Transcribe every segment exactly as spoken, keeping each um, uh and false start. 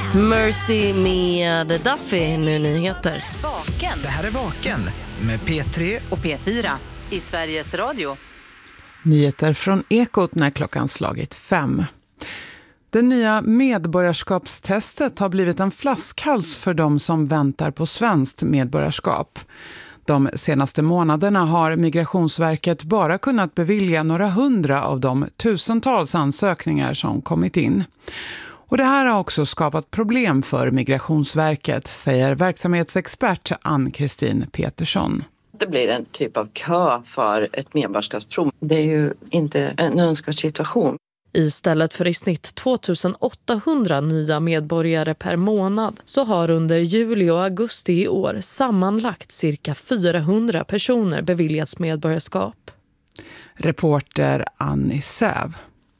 Mercy med Duffy, nu nyheter. Vaken. Det här är Vaken med P tre och P fyra i Sveriges Radio. Nyheter från Ekot när klockan slagit fem. Det nya medborgarskapstestet har blivit en flaskhals för de som väntar på svenskt medborgarskap. De senaste månaderna har Migrationsverket bara kunnat bevilja några hundra av de tusentals ansökningar som kommit in. Och det här har också skapat problem för Migrationsverket, säger verksamhetsexpert Ann-Kristin Petersson. Det blir en typ av kö för ett medborgarskapsprov. Det är ju inte en önskvärd situation. Istället för i snitt tvåtusenåttahundra nya medborgare per månad så har under juli och augusti i år sammanlagt cirka fyrahundra personer beviljats medborgarskap. Reporter Annie Säv.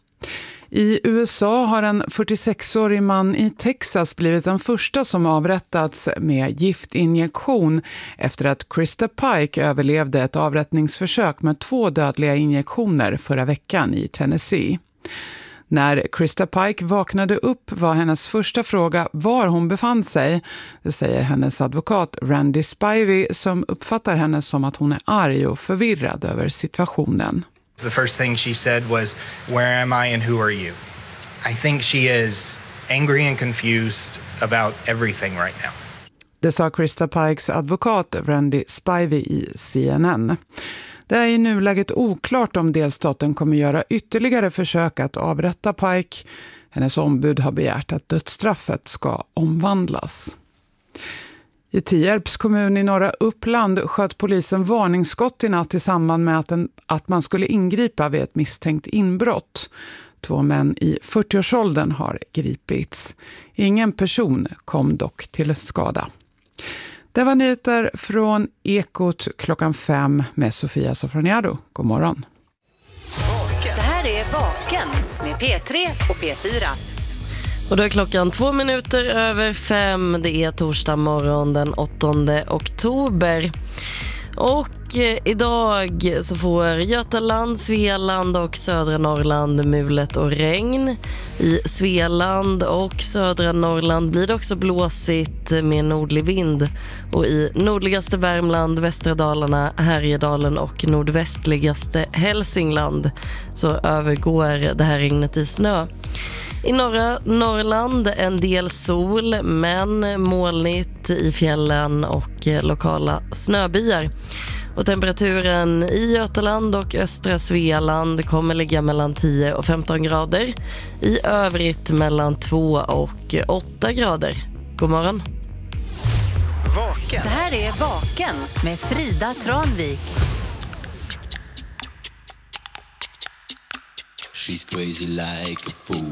I U S A har en fyrtiosexårig man i Texas blivit den första som avrättats med giftinjektion efter att Krista Pike överlevde ett avrättningsförsök med två dödliga injektioner förra veckan i Tennessee. När Krista Pike vaknade upp var hennes första fråga var hon befann sig. Det säger hennes advokat Randy Spivey som uppfattar henne som att hon är arg och förvirrad över situationen. The first thing she said was, "Where am I and who are you?" I think she is angry and confused about everything right now. Det sa Krista Pikes advokat Randy Spivey i C N N. Det är i nuläget oklart om delstaten kommer göra ytterligare försök att avrätta Pike. Hennes ombud har begärt att dödsstraffet ska omvandlas. I Tierps kommun i norra Uppland sköt polisen varningsskott i natt i samband med att, en, att man skulle ingripa vid ett misstänkt inbrott. Två män i fyrtioårsåldern har gripits. Ingen person kom dock till skada. Det var nyheter från Ekot klockan fem med Sofia Sofroniado. God morgon. Det här är Vaken med P tre och P fyra. Och då är klockan två minuter över fem. Det är torsdag morgon den åttonde oktober. Och eh, idag så får Götaland, Svealand och södra Norrland mulet och regn. I Svealand och södra Norrland blir det också blåsigt med nordlig vind. Och i nordligaste Värmland, västra Dalarna, Härjedalen och nordvästligaste Hälsingland så övergår det här regnet i snö. I norra Norrland en del sol men molnigt i fjällen och lokala snöbyar. Och temperaturen i Götaland och östra Svealand kommer ligga mellan tio och femton grader. I övrigt mellan två och åtta grader. God morgon. Vaken. Det här är Vaken med Frida Tranvik. She's crazy like a fool.